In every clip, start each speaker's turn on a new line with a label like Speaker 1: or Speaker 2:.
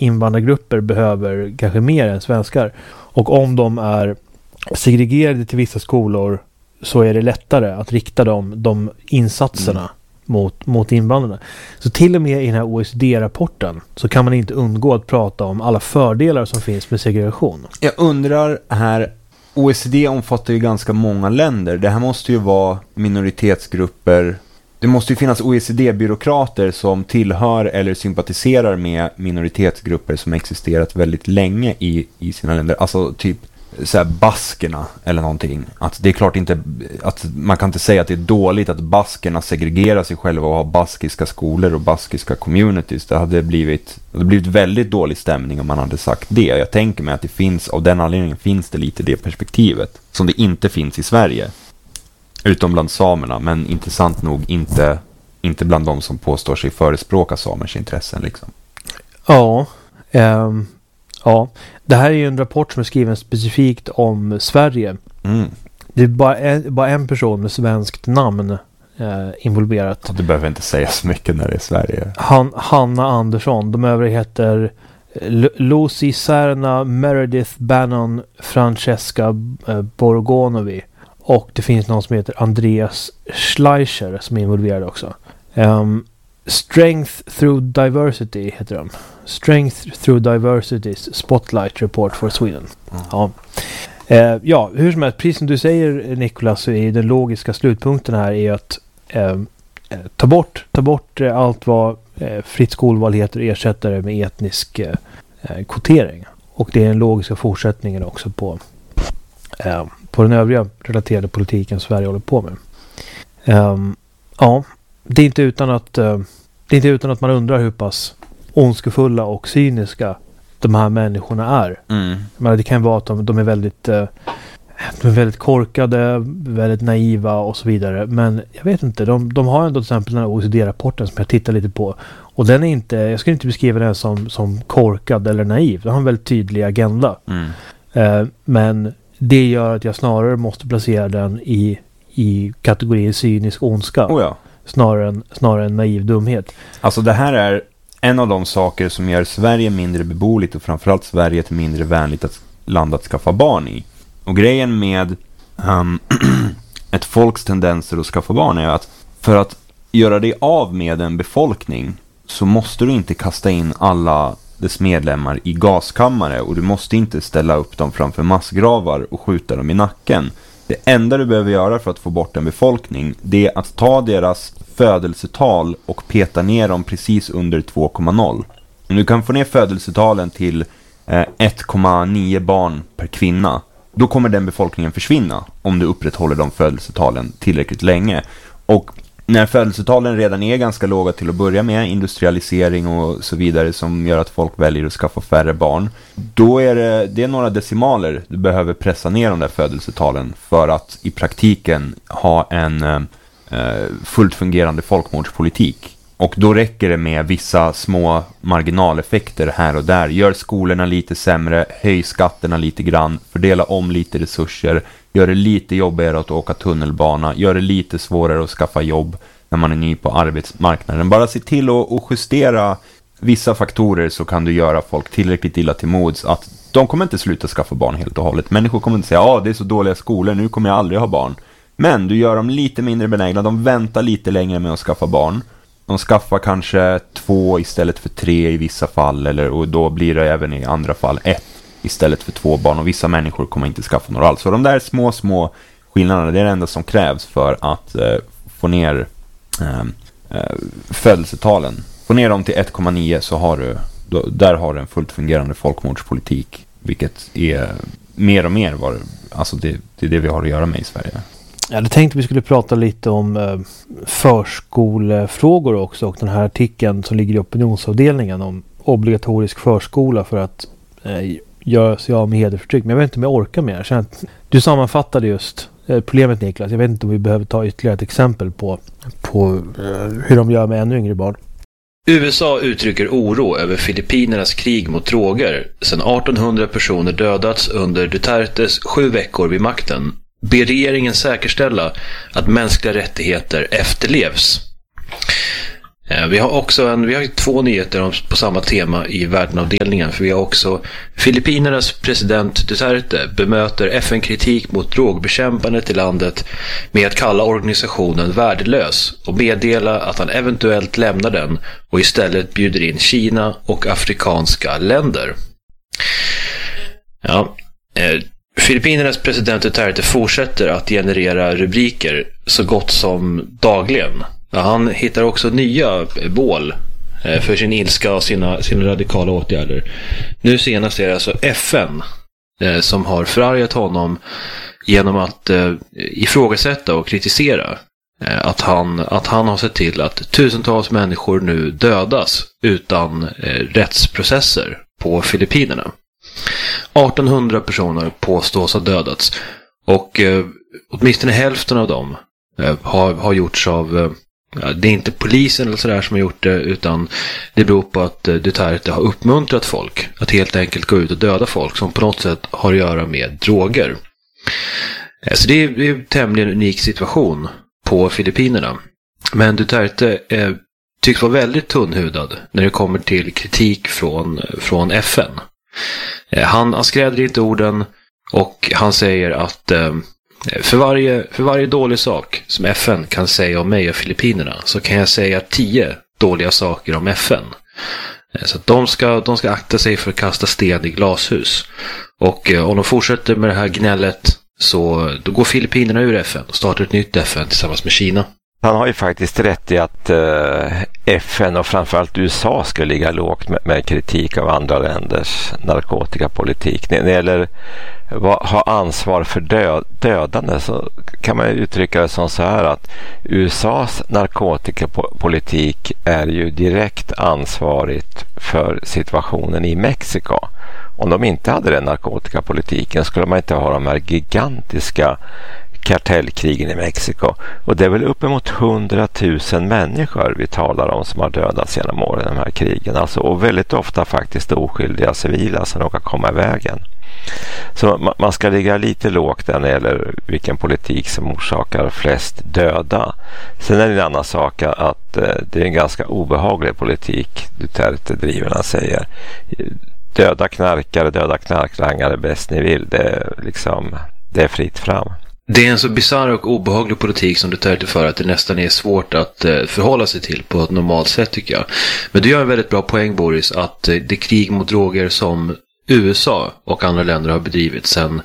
Speaker 1: invandrargrupper behöver kanske mer än svenskar. Och om de är segregerade till vissa skolor så är det lättare att rikta de insatserna mot invandrarna. Så till och med i den här OECD-rapporten så kan man inte undgå att prata om alla fördelar som finns med segregation.
Speaker 2: Jag undrar här, OECD omfattar ju ganska många länder. Det här måste ju vara minoritetsgrupper. Det måste ju finnas OECD-byråkrater som tillhör eller sympatiserar med minoritetsgrupper som existerat väldigt länge i sina länder. Alltså typ så här baskerna eller någonting. Att det är klart inte att man kan inte säga att det är dåligt att baskerna segregerar sig själva och har baskiska skolor och baskiska communities. Det hade blivit väldigt dålig stämning om man hade sagt det. Jag tänker mig att det finns, av den anledningen finns det lite det perspektivet som det inte finns i Sverige. Utom bland samerna, men intressant nog inte bland de som påstår sig förespråka samers intressen liksom.
Speaker 1: Ja, ja. Det här är ju en rapport som är skriven specifikt om Sverige. Det är bara en person med svenskt namn involverat.
Speaker 2: Och det behöver inte säga så mycket när det är Sverige.
Speaker 1: Hanna Andersson. De övriga heter Lucy Serna, Meredith Bannon, Francesca Borgonovi. Och det finns någon som heter Andreas Schleicher som är involverad också. Strength Through Diversity heter de. Strength Through Diversity's Spotlight Report for Sweden. Ja, hur som helst, precis som du säger Nicolas, så är den logiska slutpunkten här är att ta bort allt vad fritt skolval heter och ersätta det med etnisk kvotering. Och det är den logiska fortsättningen också på den övriga relaterade politiken Sverige håller på med. Ja, det är inte utan att man undrar hur pass ondskefulla och cyniska de här människorna är. Men det kan vara att de är väldigt korkade, väldigt naiva och så vidare. Men jag vet inte, de har ändå till exempel den här OECD-rapporten som jag tittar lite på. Och den är inte, jag skulle inte beskriva den som korkad eller naiv. Den har en väldigt tydlig agenda. Men det gör att jag snarare måste placera den i kategorin cynisk ondska. Snarare än naiv dumhet.
Speaker 2: Alltså det här är en av de saker som gör Sverige mindre beboeligt och framförallt Sverige ett mindre vänligt land att skaffa barn i. Och grejen med ett folks tendenser att skaffa barn är att för att göra dig av med en befolkning så måste du inte kasta in alla dess medlemmar i gaskammare och du måste inte ställa upp dem framför massgravar och skjuta dem i nacken. Det enda du behöver göra för att få bort en befolkning, det är att ta deras födelsetal och peta ner dem precis under 2,0. Om du kan få ner födelsetalen till 1,9 barn per kvinna, då kommer den befolkningen försvinna om du upprätthåller de födelsetalen tillräckligt länge. Och när födelsetalen redan är ganska låga till att börja med, industrialisering och så vidare som gör att folk väljer att skaffa färre barn, då är det är några decimaler du behöver pressa ner de där födelsetalen för att i praktiken ha en fullt fungerande folkmordspolitik. Och då räcker det med vissa små marginaleffekter här och där. Gör skolorna lite sämre, höj skatterna lite grann, fördela om lite resurser, gör det lite jobbigare att åka tunnelbana, gör det lite svårare att skaffa jobb när man är ny på arbetsmarknaden. Bara se till att justera vissa faktorer så kan du göra folk tillräckligt illa till mods att de kommer inte sluta skaffa barn helt och hållet. Människor kommer inte säga, det är så dåliga skolor, nu kommer jag aldrig ha barn. Men du gör dem lite mindre benägna, de väntar lite längre med att skaffa barn. De skaffar kanske 2 istället för 3 i vissa fall, och då blir det även i andra fall 1 istället för 2 barn, och vissa människor kommer inte skaffa några alls. Så de där små skillnaderna, det är det enda som krävs för att få ner födelsetalen. Få ner dem till 1,9 så har du en fullt fungerande folkmordspolitik, vilket är mer och mer det är det vi har att göra med i Sverige.
Speaker 1: Jag tänkte vi skulle prata lite om förskolefrågor också, och den här artikeln som ligger i opinionsavdelningen om obligatorisk förskola för att göra sig av med hedersförtryck. Men jag vet inte om jag orkar mer. Jag känner att du sammanfattade just problemet, Niklas. Jag vet inte om vi behöver ta ytterligare ett exempel på hur de gör med ännu yngre barn.
Speaker 3: USA uttrycker oro över Filippinernas krig mot droger. Sedan 1800 personer dödats under Dutertes 7 veckor vid makten. Ber regeringen säkerställa att mänskliga rättigheter efterlevs. Vi har 2 nyheter på samma tema i världenavdelningen, för vi har också Filippinernas president Duterte bemöter FN-kritik mot drogbekämpandet i landet med att kalla organisationen värdelös och meddela att han eventuellt lämnar den och istället bjuder in Kina och afrikanska länder. Ja, Filippinernas president Duterte fortsätter att generera rubriker så gott som dagligen. Ja, han hittar också nya mål för sin ilska och sina radikala åtgärder. Nu senast är det alltså FN som har förargat honom genom att ifrågasätta och kritisera att han har sett till att tusentals människor nu dödas utan rättsprocesser på Filippinerna. 1800 personer påstås ha dödats och åtminstone hälften av dem har gjorts av det är inte polisen eller sådär som har gjort det, utan det beror på att Duterte har uppmuntrat folk att helt enkelt gå ut och döda folk som på något sätt har att göra med droger. Så det är en tämligen unik situation på Filippinerna. Men Duterte tycks vara väldigt tunnhudad när det kommer till kritik från FN. Han skräder inte orden och han säger att för varje dålig sak som FN kan säga om mig och Filippinerna så kan jag säga 10 dåliga saker om FN. Så att de ska akta sig för att kasta sten i glashus. Och om de fortsätter med det här gnället så då går Filippinerna ur FN och startar ett nytt FN tillsammans med Kina.
Speaker 4: Han har ju faktiskt rätt i att FN och framförallt USA ska ligga lågt med kritik av andra länders narkotikapolitik. När det gäller ha ansvar för dödande så kan man uttrycka det som så här att USAs narkotikapolitik är ju direkt ansvarigt för situationen i Mexiko. Om de inte hade den narkotikapolitiken skulle man inte ha de här gigantiska kartellkrigen i Mexiko. Och det är väl uppemot 100 000 människor vi talar om som har dödats genom åren i de här krigen. Alltså, och väldigt ofta faktiskt oskyldiga civila som råkar komma i vägen. Så man ska ligga lite lågt där när det gäller vilken politik som orsakar flest döda. Sen är det en annan sak att det är en ganska obehaglig politik Duterte driver, han säger. Döda knarkare, döda knarklangare bäst ni vill. Det är fritt fram.
Speaker 3: Det är en så bizarr och obehaglig politik som Duterte för att det nästan är svårt att förhålla sig till på ett normalt sätt, tycker jag. Men du gör en väldigt bra poäng, Boris, att det krig mot droger som USA och andra länder har bedrivit sedan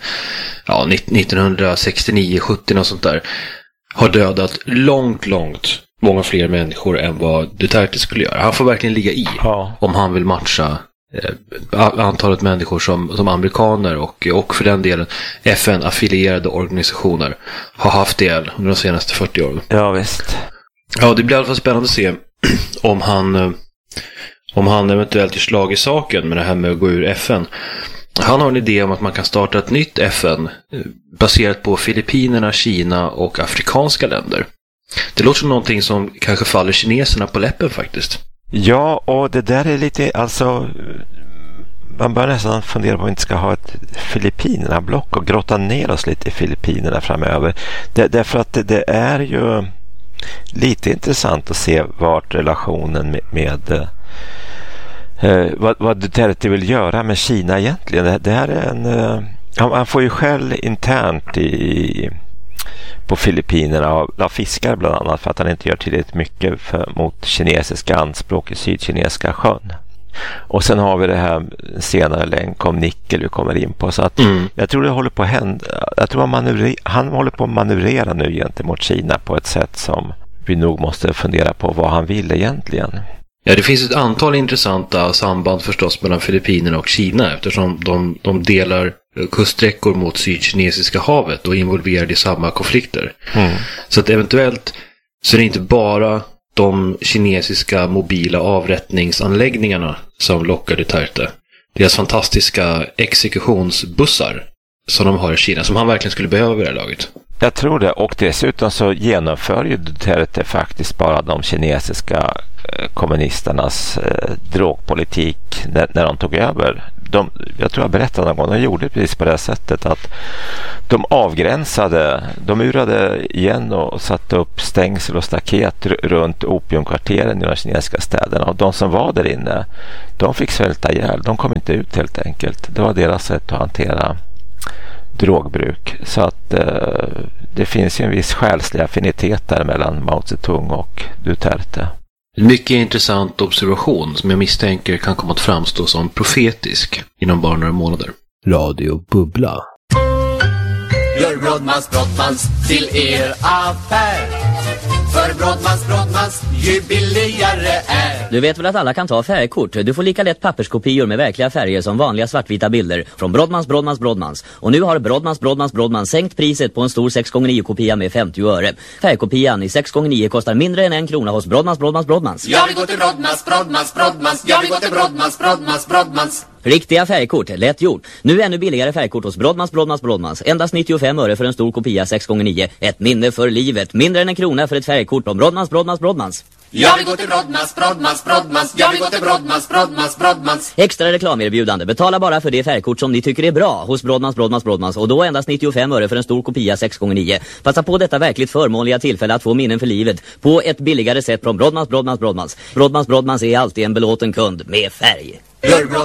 Speaker 3: 1969-70 och sånt där har dödat långt många fler människor än vad Duterte skulle göra. Han får verkligen ligga i om han vill matcha antalet människor som amerikaner och för den delen FN-affilierade organisationer har haft ihjäl under de senaste 40 åren.
Speaker 4: Ja, visst.
Speaker 3: Ja, det blir i alla fall spännande att se om han eventuellt gör slag i saken med det här med att gå ur FN. Han har en idé om att man kan starta ett nytt FN baserat på Filippinerna, Kina och afrikanska länder. Det låter som någonting som kanske faller kineserna på läppen faktiskt.
Speaker 4: Ja, och det där är lite, alltså man bör nästan fundera på om vi inte ska ha ett Filippinerna-block och grotta ner oss lite i Filippinerna framöver. Därför att det är ju lite intressant att se vart relationen med vad Duterte vill göra med Kina egentligen. Det här är han får ju själv internt på Filippinerna av fiskare bland annat för att han inte gör tillräckligt mycket mot kinesiska anspråk i Sydkinesiska sjön. Och sen har vi det här senare länk om nickel vi kommer in på. Så att jag tror det håller på att hända. Jag tror han håller på att manövrera nu gentemot Kina på ett sätt som vi nog måste fundera på vad han vill egentligen.
Speaker 3: Ja, det finns ett antal intressanta samband förstås mellan Filippinerna och Kina eftersom de delar kuststräckor mot Sydkinesiska havet och är involverade i samma konflikter. Så att eventuellt så är det inte bara de kinesiska mobila avrättningsanläggningarna som lockar Duterte. Deras fantastiska exekutionsbussar som de har i Kina, som han verkligen skulle behöva vid det här laget.
Speaker 4: Jag tror det, och dessutom så genomför ju Duterte faktiskt bara de kinesiska kommunisternas drogpolitik när de tog över. Jag tror jag berättade någon gång, de gjorde precis på det sättet att de avgränsade, de murade igen och satte upp stängsel och staket runt opiumkvarteren i de kinesiska städerna. Och de som var där inne, de fick svälta ihjäl. De kom inte ut helt enkelt. Det var deras sätt att hantera drogbruk. Så att det finns ju en viss själslig affinitet där mellan Mao Zedong och Duterte.
Speaker 3: En mycket intressant observation som jag misstänker kan komma att framstå som profetisk inom bara några månader.
Speaker 1: Radio Bubbla.
Speaker 5: Gör Brodmans till er affär. För Brodmans ju billigare är.
Speaker 6: Du vet väl att alla kan ta färgkort? Du får lika lätt papperskopior med verkliga färger som vanliga svartvita bilder från Brodmans. Och nu har Brodmans sänkt priset på en stor 6x9-kopia med 50 öre. Färgkopian i 6x9 kostar mindre än 1 krona hos Brodmans.
Speaker 5: Jag vill gå till Brodmans. Jag vill gå till Brodmans.
Speaker 6: Riktiga färgkort, lätt gjort. Nu ännu billigare färgkort hos Brodmans. Endast 95 öre för en stor kopia 6x9. Ett minne för livet. Mindre än 1 krona för ett färgkort om Brodmans.
Speaker 5: Jag vill gå till Brodmans. Jag vill gå till Brodmans.
Speaker 6: Extra reklamerbjudande. Betala bara för det färgkort som ni tycker är bra hos Brodmans. Och då endast 95 öre för en stor kopia 6x9. Passa på detta verkligt förmånliga tillfälle att få minnen för livet på ett billigare sätt från Brodmans. Brodmans är alltid en belåten kund med färg.